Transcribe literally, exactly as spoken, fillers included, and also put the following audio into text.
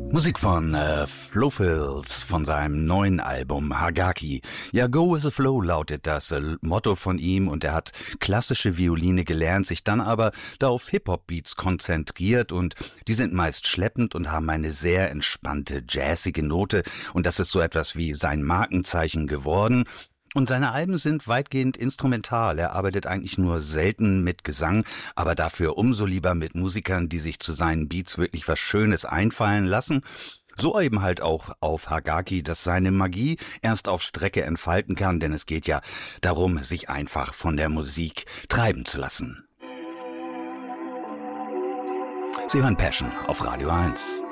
Musik von äh, Flo Fils von seinem neuen Album Hagaki. Ja, Go with the Flow lautet das äh, Motto von ihm, und er hat klassische Violine gelernt, sich dann aber da auf Hip-Hop-Beats konzentriert, und die sind meist schleppend und haben eine sehr entspannte, jazzige Note, und das ist so etwas wie sein Markenzeichen geworden. Und seine Alben sind weitgehend instrumental. Er arbeitet eigentlich nur selten mit Gesang, aber dafür umso lieber mit Musikern, die sich zu seinen Beats wirklich was Schönes einfallen lassen. So eben halt auch auf Hagaki, dass seine Magie erst auf Strecke entfalten kann, denn es geht ja darum, sich einfach von der Musik treiben zu lassen. Sie hören Passion auf Radio eins.